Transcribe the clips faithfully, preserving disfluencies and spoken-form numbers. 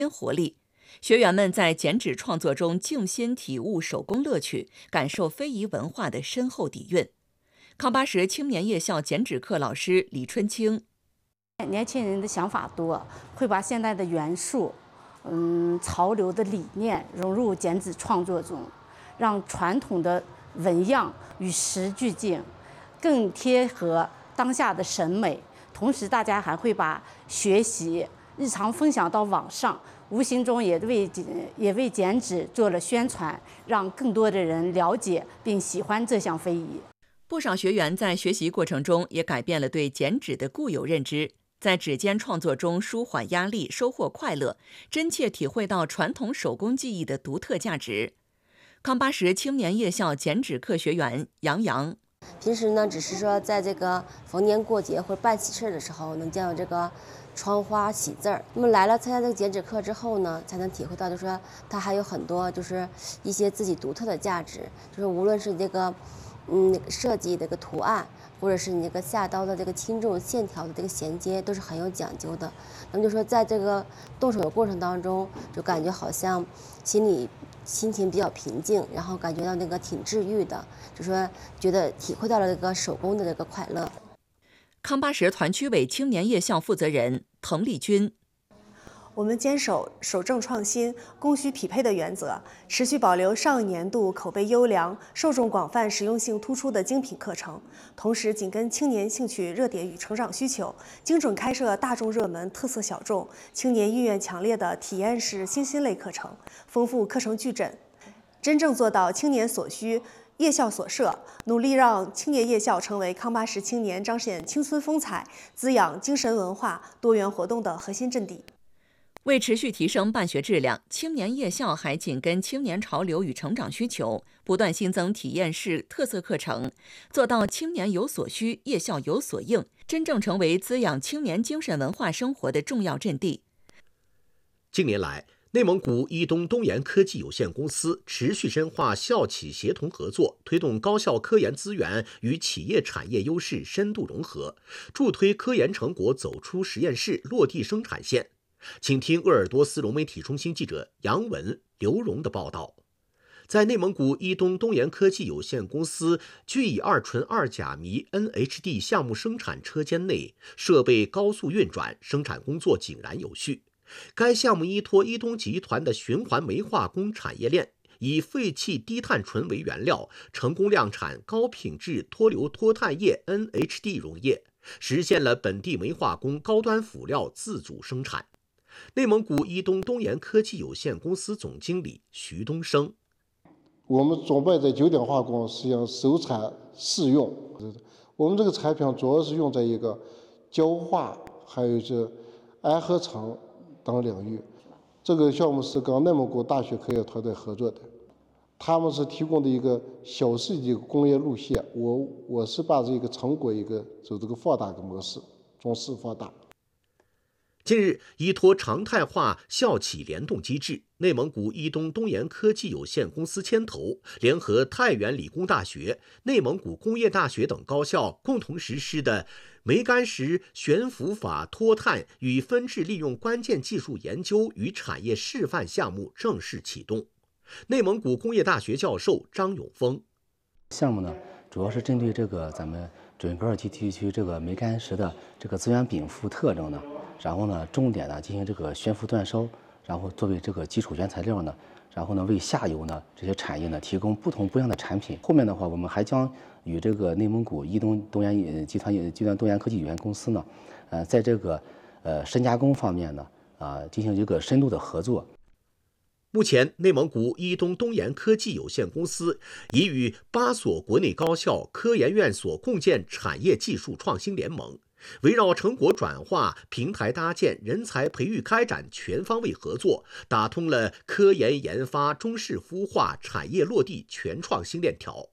活力。学员们在剪纸创作中静心体悟手工乐趣，感受非遗文化的深厚底蕴。康巴什青年夜校剪纸课老师李春清： 年轻人的想法多，会把现代的元素、嗯，潮流的理念融入剪纸创作中，让传统的纹样与时俱进，更贴合当下的审美。同时，大家还会把学习日常分享到网上，无形中也为也为剪纸做了宣传，让更多的人了解并喜欢这项非遗。 不少学员在学习过程中也改变了对剪纸的固有认知，在指尖创作中舒缓压力，收获快乐，真切体会到传统手工技艺的独特价值。康巴什青年夜校剪纸课学员杨洋： 平时呢，只是说在这个逢年过节或者办喜事的时候，能见到这个窗花喜字儿。那么来了参加这个剪纸课之后呢，才能体会到，就是说它还有很多就是一些自己独特的价值，就是无论是这个嗯设计这个图案，或者是你这个下刀的这个轻重线条的这个衔接，都是很有讲究的。那么就说在这个动手的过程当中，就感觉好像心里心情比较平静，然后感觉到那个挺治愈的，就说觉得体会到了这个手工的这个快乐。 康巴什团区委青年夜校负责人滕丽君： 我们坚守守正创新、供需匹配的原则，持续保留上一年度口碑优良、受众广泛、实用性突出的精品课程，同时紧跟青年兴趣热点与成长需求，精准开设大众热门、特色小众、青年意愿强烈的体验式新兴类课程，丰富课程矩阵，真正做到青年所需、夜校所设，努力让青年夜校成为康巴什青年彰显青春风采、滋养精神文化多元活动的核心阵地。 为持续提升办学质量，青年夜校还紧跟青年潮流与成长需求，不断新增体验式特色课程，做到青年有所需，夜校有所应，真正成为滋养青年精神文化生活的重要阵地。 近年来，内蒙古伊东东研科技有限公司持续深化校企协同合作，推动高校科研资源与企业产业优势深度融合，助推科研成果走出实验室，落地生产线。请听鄂尔多斯融媒体中心记者杨文、刘荣的报道。在内蒙古伊东东研科技有限公司聚乙二醇二甲醚 N H D 项目生产车间内，设备高速运转，生产工作井然有序。该项目依托伊东集团的循环煤化工产业链，以废弃低碳醇为原料，成功量产高品质脱硫脱碳液 N H D 溶液，实现了本地煤化工高端辅料自主生产。内蒙古伊东东研科技有限公司总经理徐东升： 我们准备在九鼎化工实际上首产试用，我们这个产品主要是用在一个焦化还有这氨合成等领域。这个项目是跟内蒙古大学科研团队合作的，他们是提供的一个小式的工业路线，我我是把这个成果一个走这个放大的模式，从小放大。 近日，依托常态化校企联动机制，内蒙古伊东东研科技有限公司牵头，联合太原理工大学、内蒙古工业大学等高校共同实施的煤矸石悬浮法脱碳与分质利用关键技术研究与产业示范项目正式启动。内蒙古工业大学教授张永峰： 项目呢，主要是针对这个咱们准格尔吉地区这个煤矸石的这个资源禀赋特征呢，然后呢，重点呢进行这个悬浮煅烧，然后作为这个基础原材料呢，然后呢为下游呢这些产业呢提供不同不一样的产品。后面的话，我们还将与这个内蒙古伊东东研集团集团东研科技有限公司呢，呃，在这个呃深加工方面呢，啊、呃、进行一个深度的合作。 目前，内蒙古伊东东研科技有限公司已与八所国内高校、科研院所共建产业技术创新联盟，围绕成果转化、平台搭建、人才培育开展全方位合作，打通了科研研发、中式孵化、产业落地全创新链条。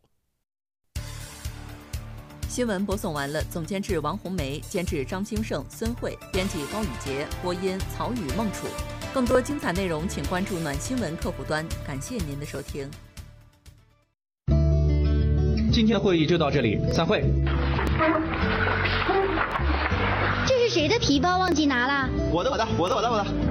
新闻播送完了，总监制王红梅，监制张兴盛、孙慧，编辑高宇杰，播音曹宇、孟楚。更多精彩内容，请关注暖新闻客户端。感谢您的收听。 今天的会议就到这里，散会。 这是谁的皮包忘记拿了？ 我的，我的，我的，我的，我的。